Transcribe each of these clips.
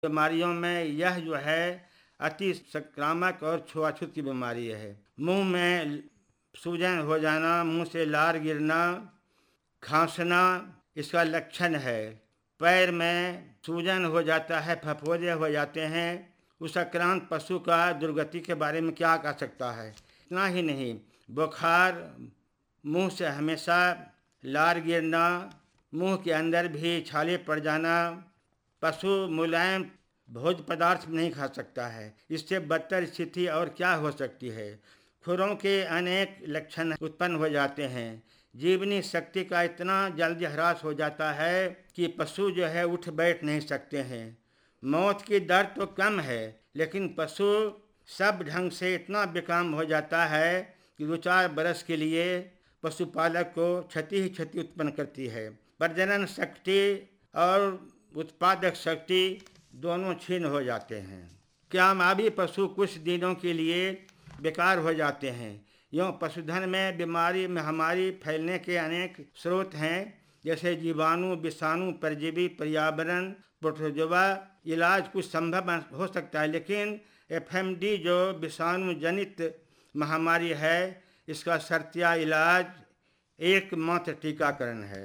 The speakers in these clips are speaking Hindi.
बीमारियों में यह जो है अति संक्रामक और छुआछूत की बीमारी है। मुंह में सूजन हो जाना, मुंह से लार गिरना, खांसना इसका लक्षण है। पैर में सूजन हो जाता है, फफोले हो जाते हैं। उस आक्रांत पशु का दुर्गति के बारे में क्या कह सकता है। इतना ही नहीं, बुखार, मुंह से हमेशा लार गिरना, मुंह के अंदर भी छाले पड़ जाना, पशु मुलायम भोज्य पदार्थ नहीं खा सकता है। इससे बदतर स्थिति और क्या हो सकती है। खुरों के अनेक लक्षण उत्पन्न हो जाते हैं। जीवनी शक्ति का इतना जल्दी ह्रास हो जाता है कि पशु जो है उठ बैठ नहीं सकते हैं। मौत की दर तो कम है, लेकिन पशु सब ढंग से इतना बेकाम हो जाता है कि 2-4 बरस के लिए पशुपालक को क्षति ही क्षति उत्पन्न करती है। प्रजनन शक्ति और उत्पादक शक्ति दोनों छीन हो जाते हैं। कामयाबी पशु कुछ दिनों के लिए बेकार हो जाते हैं। यूँ पशुधन में बीमारी महामारी फैलने के अनेक स्रोत हैं, जैसे जीवाणु, विषाणु, परजीवी, पर्यावरण, प्रोटोजोआ। इलाज कुछ संभव हो सकता है, लेकिन एफएमडी जो विषाणु जनित महामारी है, इसका शर्तिया इलाज एकमात्र टीकाकरण है।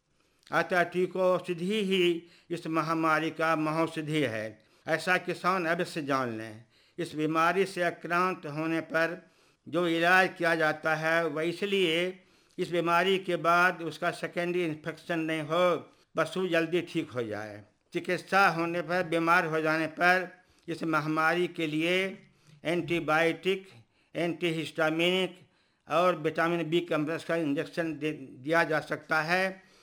अतः टीकोषधि ही इस महामारी का महौषधि है, ऐसा किसान अवश्य जान लें। इस बीमारी से आक्रांत होने पर जो इलाज किया जाता है वह इसलिए इस बीमारी के बाद उसका सेकेंडरी इन्फेक्शन नहीं हो, पशु जल्दी ठीक हो जाए। चिकित्सा होने पर, बीमार हो जाने पर इस महामारी के लिए एंटीबायोटिक, एंटीहिस्टामिनिक और विटामिन बी कम्प्लेक्स का इंजेक्शन दिया जा सकता है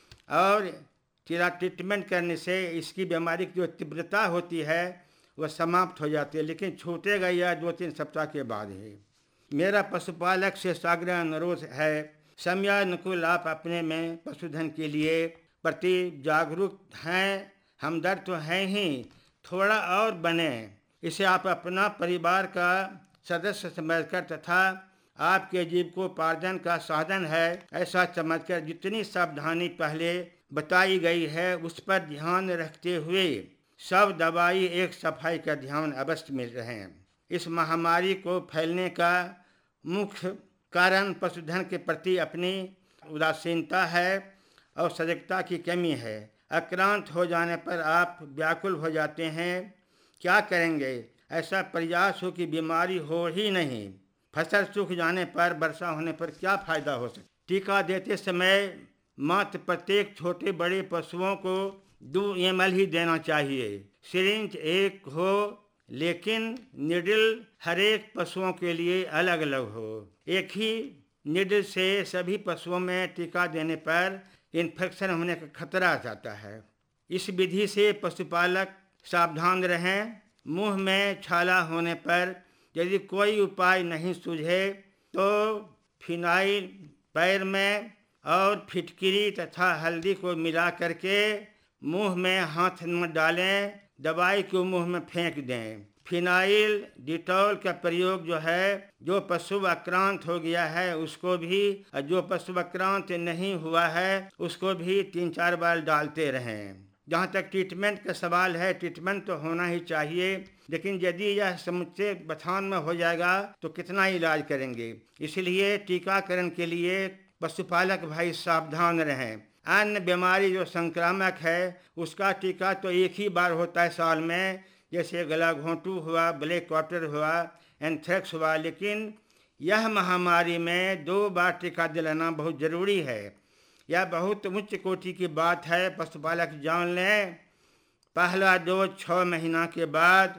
और ट्रीटमेंट करने से इसकी बीमारी की जो तीव्रता होती है वह समाप्त हो जाती है, लेकिन छूटेगा यह 2-3 सप्ताह के बाद ही। मेरा पशुपालक से साग्रह अनुरोध है, समयानुकूल आप अपने में पशुधन के लिए प्रति जागरूक हैं, हमदर्द तो हैं ही, थोड़ा और बने। इसे आप अपना परिवार का सदस्य समझकर तथा आपके जीविकोपार्जन का साधन है ऐसा समझकर जितनी सावधानी पहले बताई गई है उस पर ध्यान रखते हुए सब दवाई एक सफाई का ध्यान अवश्य मिल रहे हैं। इस महामारी को फैलने का मुख्य कारण पशुधन के प्रति अपनी उदासीनता है और सजगता की कमी है। आक्रांत हो जाने पर आप व्याकुल हो जाते हैं, क्या करेंगे। ऐसा प्रयास हो कि बीमारी हो ही नहीं। फसल सूख जाने पर, वर्षा होने पर क्या फायदा हो सकता। टीका देते समय मात्र प्रत्येक छोटे बड़े पशुओं को 2 ml ही देना चाहिए। सिरिंज एक हो, लेकिन निडल हर एक पशुओं के लिए अलग अलग हो। एक ही निडल से सभी पशुओं में टीका देने पर इन्फेक्शन होने का खतरा आ जाता है। इस विधि से पशुपालक सावधान रहें। मुंह में छाला होने पर यदि कोई उपाय नहीं सूझे तो फिनाइल पैर में और फिटकिरी तथा हल्दी को मिला करके मुंह में हाथ न डालें, दवाई को मुंह में फेंक दें। फिनाइल डिटॉल का प्रयोग जो है, जो पशु आक्रांत हो गया है उसको भी और जो पशु आक्रांत नहीं हुआ है उसको भी 3-4 बार डालते रहें। जहाँ तक ट्रीटमेंट का सवाल है, ट्रीटमेंट तो होना ही चाहिए, लेकिन यदि यह समुच्चय बथान में हो जाएगा तो कितना इलाज करेंगे। इसलिए टीकाकरण के लिए पशुपालक भाई सावधान रहें। अन्य बीमारी जो संक्रामक है उसका टीका तो एक ही बार होता है साल में, जैसे गला घोंटू हुआ, ब्लैक वाटर हुआ, एंथ्रेक्स हुआ, लेकिन यह महामारी में 2 बार टीका दिलाना बहुत ज़रूरी है। यह बहुत उच्च कोटि की बात है, पशुपालक जान लें। पहला डोज 6 महीना के बाद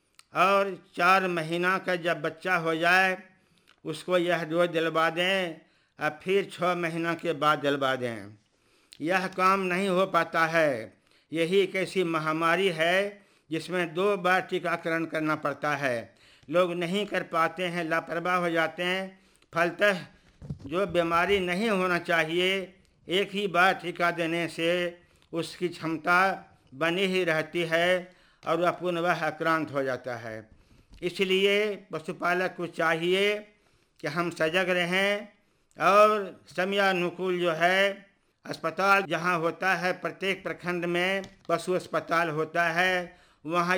और 4 महीना का जब बच्चा हो जाए उसको यह डोज दिलवा दें, अब फिर 6 महीना के बाद दिलवा दें। यह काम नहीं हो पाता है। यही एक ऐसी महामारी है जिसमें 2 बार टीकाकरण करना पड़ता है। लोग नहीं कर पाते हैं, लापरवाह हो जाते हैं। फलतः जो बीमारी नहीं होना चाहिए, एक ही बार टीका देने से उसकी क्षमता बनी ही रहती है और वह पुनः आक्रांत हो जाता है। इसलिए पशुपालक को चाहिए कि हम सजग रहें और समयानुकूल जो है अस्पताल जहाँ होता है, प्रत्येक प्रखंड में पशु अस्पताल होता है वहाँ